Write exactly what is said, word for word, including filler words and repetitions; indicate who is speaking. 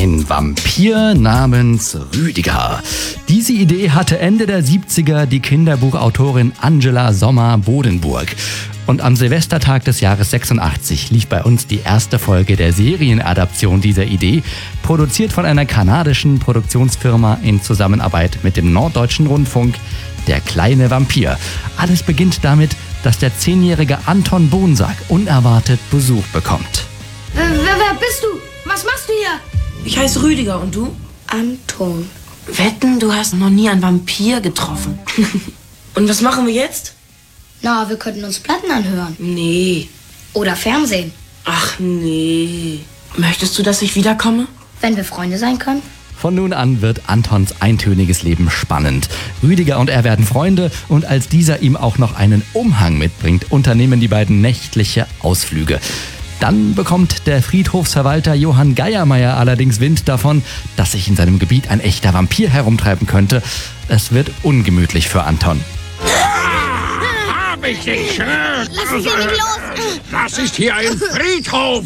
Speaker 1: Ein Vampir namens Rüdiger. Diese Idee hatte Ende der siebziger die Kinderbuchautorin Angela Sommer-Bodenburg. Und am Silvestertag des Jahres sechsundachtzig lief bei uns die erste Folge der Serienadaption dieser Idee, produziert von einer kanadischen Produktionsfirma in Zusammenarbeit mit dem Norddeutschen Rundfunk, Der kleine Vampir. Alles beginnt damit, dass der zehnjährige Anton Bonsack unerwartet Besuch bekommt.
Speaker 2: Wer, wer, wer bist du? Was machst du hier?
Speaker 3: Ich heiße Rüdiger und du?
Speaker 2: Anton.
Speaker 3: Wetten, du hast noch nie einen Vampir getroffen. Und was machen wir jetzt?
Speaker 2: Na, wir könnten uns Platten anhören.
Speaker 3: Nee.
Speaker 2: Oder Fernsehen.
Speaker 3: Ach nee. Möchtest du, dass ich wiederkomme?
Speaker 2: Wenn wir Freunde sein können.
Speaker 1: Von nun an wird Antons eintöniges Leben spannend. Rüdiger und er werden Freunde und als dieser ihm auch noch einen Umhang mitbringt, unternehmen die beiden nächtliche Ausflüge. Dann bekommt der Friedhofsverwalter Johann Geiermeier allerdings Wind davon, dass sich in seinem Gebiet ein echter Vampir herumtreiben könnte. Es wird ungemütlich für Anton.
Speaker 4: Hab ich dich schön!
Speaker 2: Lass uns hier nicht los!
Speaker 4: Das ist hier ein Friedhof!